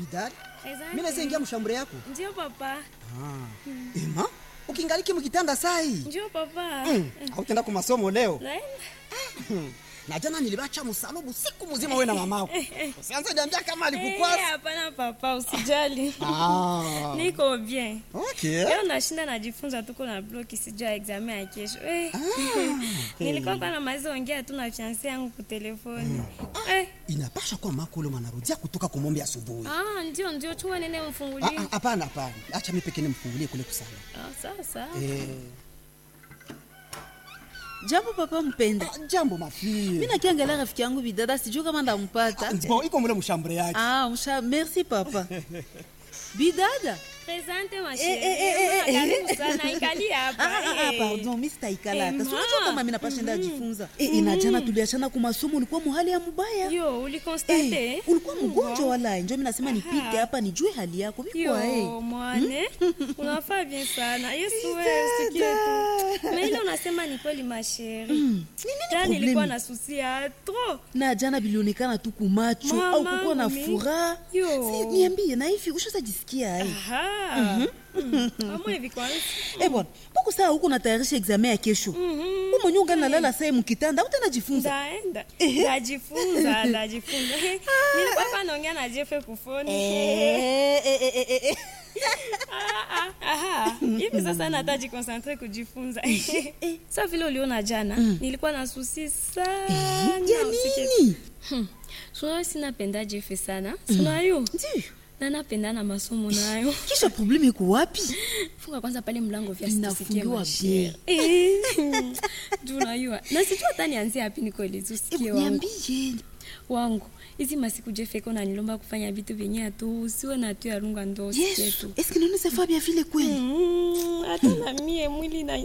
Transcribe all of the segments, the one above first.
Bidad, mimi naweza ingia mshambure yako? Ndio papa. Ema, ukingaliki mkitanda sai. Ndio papa. Hautaenda kwa masomo leo? Naenda. Na jana nilibacha msalobu siku mzima wewe na mamako. Usianze niambia kama alikukwasa. Hapana papa, usijali. Niko bien. Okay. Leo nashinda najifunza tuko na block sijua exam ya kesho. Nilikuwa na mazizo ongea tu na fiancé yangu kwa telefoni. Inapasha kwa mako ule mwanarudia kutoka kumombe asubuhi. Ndio chua nene mfungulie. Hapana. Acha mimi pekee nimfungulie kule kusana. Sawa. Jambo papa mpenda. Jambo mafie. Mimi nakiangalia rafiki yangu Bidada sijui kama ndampata. Bon, iko mule mshambure yake. Merci papa. Bidada. Presente ma chérie. Karibu sana ikali hapa. Pardon, mimi sitaikala hata. Sio kama mimi napashinda jifunza. Inajana tuliachana kwa masomo ulikuwa muhali ya mbaya. Yo, ulikonstate? Ulikuwa mgonjwa wala njoo mimi nasema nipite hapa nijue hali yako. Biko mwane. Unafaa bien sana. Yesu wewe usikie tu. Na ile unasema ni kweli ma chérie. Jana nilikuwa na susi trop. Na jana bilionekana tu kumacho au kukuwa na furaha. Si niambie na hivi ushaza jisikia ai. Mama hivi kwanza. Bwana, mbona saa huko natayarisha examen ya kesho? Umo nyonga nalala saa mkitanda, utajifunza. Ndajifunza. Nilikuwa hapa naongea na Jeff kufoni. Hivi sasa nataji concentrate kujifunza. Sasa vile uliona jana, nilikuwa na susi sana. Ya nini? Sio sinapenda Jeff sana. Sio Ndio. Na napenda na masomo nayo. Kisha problemi iko wapi? Funga kwanza pale mlango vya sisikie mashia. Tunayua. Na sijua hata nianzie wapi niko ili tusikie wangu. Niambie. Wangu, hizi masiku Jeffeko na nilomba kufanya vitu vyenye atu usiwe na tu ya runga ndo yetu. Est-ce que nous savons bien vile kweli? Hata na mie mwili na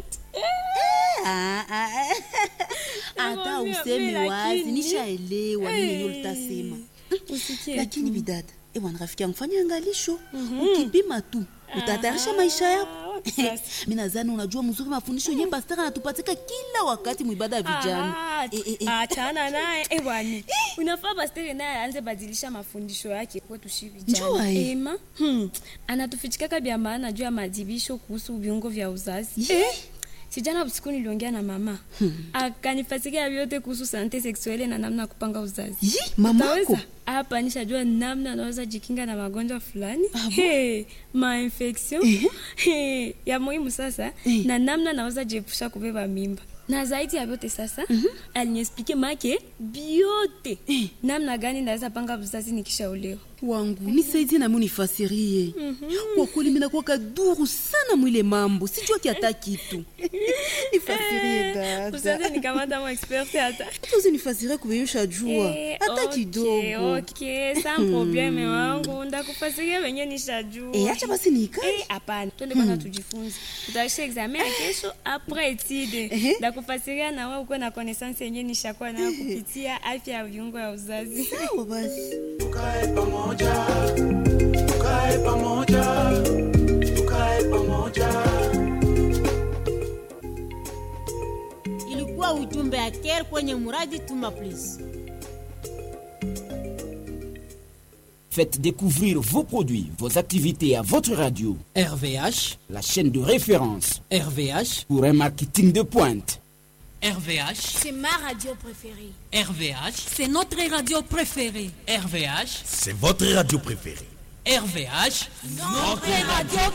Hata useme wazi nishaelewa nini ulitasema. Usikie. Lakini Bidada, bwana rafiki yangu fanya angalisho. Ukipima tu utatayarisha maisha yako. Mimi nadhani unajua mzuri mafundisho yenyewe pastor anatupatika kila wakati muibada ya vijana. Achana naye bwana. Unafaa pastor naye aanze badilisha mafundisho yake kwetu shi vijana. Ema, anatufichika bia maana juu ya madibisho kuhusu viungo vya uzazi. Sijana usiku niliongea na mama. Akanifasikia vyote kuhusu sante sexuelle na namna kupanga uzazi. Mamako hapa nishajua namna naweza jikinga na magonjwa fulani. Ma infection. Ya muhimu sasa na namna naweza jiepusha kubeba mimba. Na zaidi ya vyote sasa aliniexplique make biote namna gani naweza panga uzazi nikishaolewa. Wangu nisaidie na mimi nifasirie. Kwa kweli mimi nakuwa kaduru sana mwile mambo. Sijua kiata kitu. Nifasirie dada. Usaze nikamata mo expert hata. Tuzi nifasirie kubeyusha jua. Hata kidogo. Okay, sans problème wangu. Ndakufasiria wenyewe nishajua. Acha basi nikae. Hapana. Twende kwanza tujifunze. Tutaisha examen ya kesho après étude. Ndakufasiria na wewe uko na connaissance yenyewe nishakuwa nayo kupitia afya ya viungo ya uzazi. Sawa basi. Tukae pamoja. Ilikuwa ujumbe ya Care kwenye muradi Tuma Please. Faites découvrir vos produits, vos activités à votre radio. RVH, la chaîne de référence. RVH, pour un marketing de pointe. RVH, c'est ma radio préférée. RVH, c'est notre radio préférée. RVH, c'est votre radio préférée. RVH, notre radio